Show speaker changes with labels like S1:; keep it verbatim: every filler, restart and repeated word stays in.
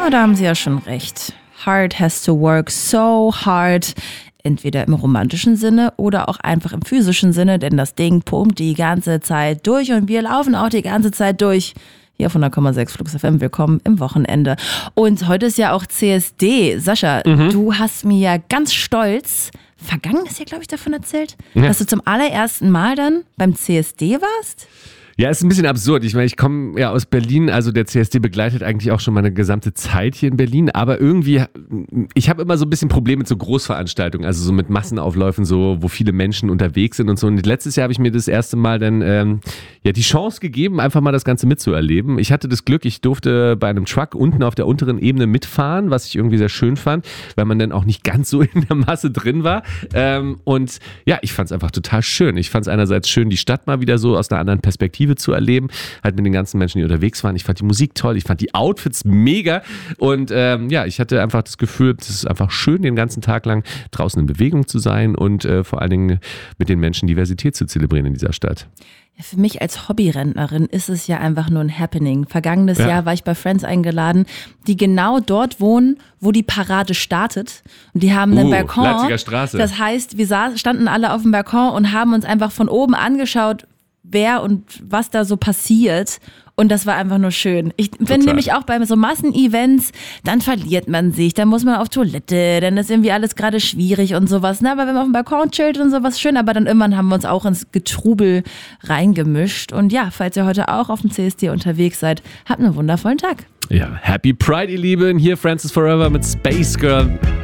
S1: Oh, da haben Sie ja schon recht. Hard has to work so hard. Entweder im romantischen Sinne oder auch einfach im physischen Sinne, denn das Ding pumpt die ganze Zeit durch und wir laufen auch die ganze Zeit durch. Hier auf hundert Komma sechs Flux F M, willkommen im Wochenende. Und heute ist ja auch C S D. Sascha, mhm. du hast mir ja ganz stolz vergangenes Jahr, glaube ich, davon erzählt, ja. dass du zum allerersten Mal dann beim C S D warst.
S2: Ja, ist ein bisschen absurd. Ich meine, ich komme ja aus Berlin, also der C S D begleitet eigentlich auch schon meine gesamte Zeit hier in Berlin, aber irgendwie, ich habe immer so ein bisschen Probleme mit so Großveranstaltungen, also so mit Massenaufläufen, so wo viele Menschen unterwegs sind und so. Und letztes Jahr habe ich mir das erste Mal dann ähm, ja die Chance gegeben, einfach mal das Ganze mitzuerleben. Ich hatte das Glück, ich durfte bei einem Truck unten auf der unteren Ebene mitfahren, was ich irgendwie sehr schön fand, weil man dann auch nicht ganz so in der Masse drin war. Ähm, und ja, ich fand es einfach total schön. Ich fand es einerseits schön, die Stadt mal wieder so aus einer anderen Perspektive zu erleben, halt mit den ganzen Menschen, die unterwegs waren. Ich fand die Musik toll, ich fand die Outfits mega und ähm, ja, ich hatte einfach das Gefühl, es ist einfach schön, den ganzen Tag lang draußen in Bewegung zu sein und äh, vor allen Dingen mit den Menschen Diversität zu zelebrieren in dieser Stadt.
S1: Ja, für mich als Hobbyrentnerin ist es ja einfach nur ein Happening. Vergangenes ja. Jahr war ich bei Friends eingeladen, die genau dort wohnen, wo die Parade startet. Und die haben einen uh, Balkon.
S2: Leipziger Straße.
S1: Das heißt, wir saß, standen alle auf dem Balkon und haben uns einfach von oben angeschaut, wer und was da so passiert. Und das war einfach nur schön. Ich bin Total. nämlich auch bei so Massenevents, dann verliert man sich, dann muss man auf Toilette, dann ist irgendwie alles gerade schwierig und sowas. Na, aber wenn man auf dem Balkon chillt und sowas, schön. Aber dann irgendwann haben wir uns auch ins Getrubel reingemischt. Und ja, falls ihr heute auch auf dem C S D unterwegs seid, habt einen wundervollen Tag.
S2: Ja, Happy Pride, ihr Lieben. Hier Francis Forever mit Space Girl.